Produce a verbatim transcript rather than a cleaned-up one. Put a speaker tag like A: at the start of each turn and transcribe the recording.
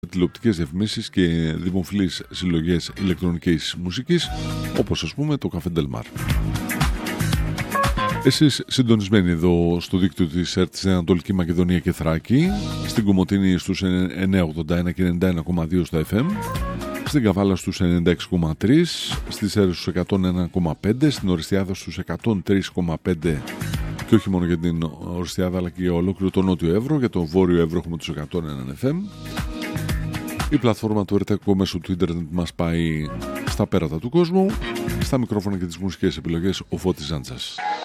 A: τηλεοπτικές διαφημίσεις και δημοφιλείς συλλογές ηλεκτρονικής μουσικής, όπως ας πούμε το Café Del Mar. Εσείς συντονισμένοι εδώ στο δίκτυο της ΕΡΤ στην Ανατολική Μακεδονία και Θράκη, στην Κομοτηνή στους εννιακόσια ογδόντα ένα και ενενήντα ένα κόμμα δύο στα εφ εμ, στην Καβάλα στους ενενήντα έξι κόμμα τρία, στις Σέρρες στους εκατόν ένα κόμμα πέντε, στην Οριστιάδα στους εκατόν τρία κόμμα πέντε και όχι μόνο για την Οριστιάδα αλλά και για ολόκληρο το Νότιο Εύρο, για το Βόρειο Εύρο έχουμε τους εκατόν ένα εφ εμ. Η πλατφόρμα του ΕΡΤ μέσω του ίντερνετ μας πάει στα πέρατα του κόσμου. Στα μικρόφωνα και τις μουσικές επιλογές ο Φώτης Ζάντζας.